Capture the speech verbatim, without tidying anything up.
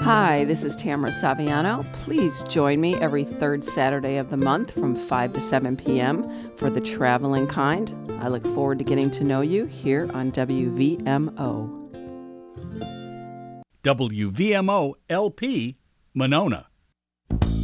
Hi, this is Tamara Saviano. Please join me every third Saturday of the month from five to seven p.m. for The Traveling Kind. I look forward to getting to know you here on W V M O. W V M O L P, Monona.